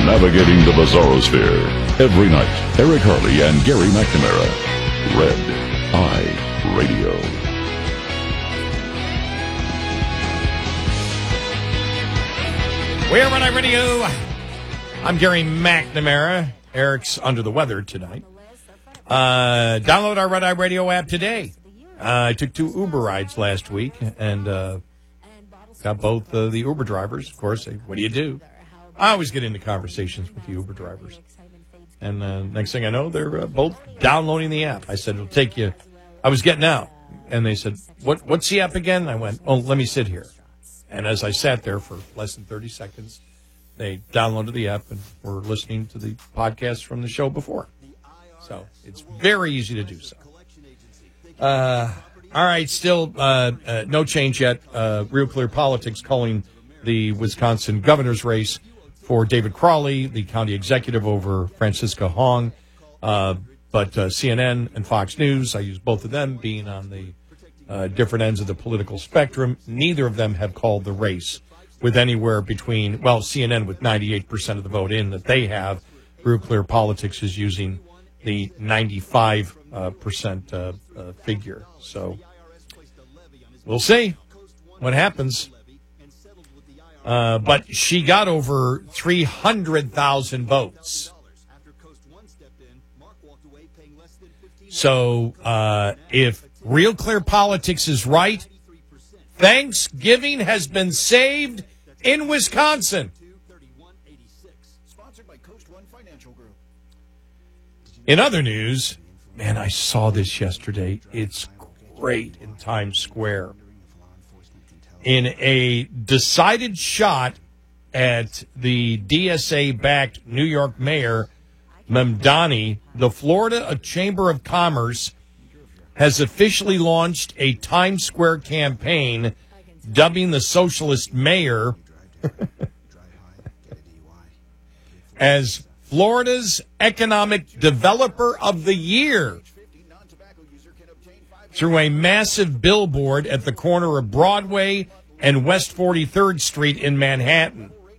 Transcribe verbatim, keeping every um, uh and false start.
navigating the bizarrosphere. Every night, Eric Harley and Gary McNamara. Red Eye Radio. We're Red Eye Radio. I'm Gary McNamara. Eric's under the weather tonight. Uh, download our Red Eye Radio app today. Uh, I took two Uber rides last week and uh, got both uh, the Uber drivers. Of course, they, what do you do? I always get into conversations with the Uber drivers. And uh, next thing I know, they're uh, both downloading the app. I said, it'll take you. I was getting out. And they said, "What? What's the app again?" I went, "Oh, let me sit here." And as I sat there for less than thirty seconds, they downloaded the app and were listening to the podcast from the show before. So it's very easy to do so. Uh, all right, still uh, uh, no change yet. Uh, Real Clear Politics calling the Wisconsin governor's race for David Crowley, the county executive, over Francisca Hong. Uh, but uh, C N N and Fox News, I use both of them being on the uh, different ends of the political spectrum. Neither of them have called the race with anywhere between, well, C N N with ninety-eight percent of the vote in that they have. Real Clear Politics is using the ninety-five percent uh, uh, figure. So we'll see what happens. Uh, but she got over three hundred thousand votes. So uh, if Real Clear Politics is right, Thanksgiving has been saved in Wisconsin. In other news, man, I saw this yesterday. It's great in Times Square. In a decided shot at the D S A-backed New York Mayor Mamdani, the Florida Chamber of Commerce has officially launched a Times Square campaign dubbing the socialist mayor as Florida's Economic Developer of the Year through a massive billboard at the corner of Broadway and West forty-third Street in Manhattan.